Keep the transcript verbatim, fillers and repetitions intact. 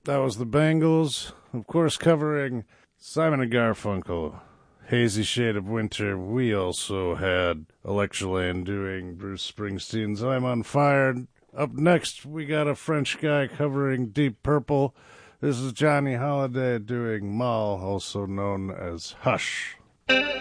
That was the Bangles, of course, covering Simon and Garfunkel, Hazy Shade of Winter. We also had Electroland doing Bruce Springsteen's I'm on Fire. Up next, we got a French guy covering Deep Purple. This is Johnny Holiday doing Moll, also known as Hush.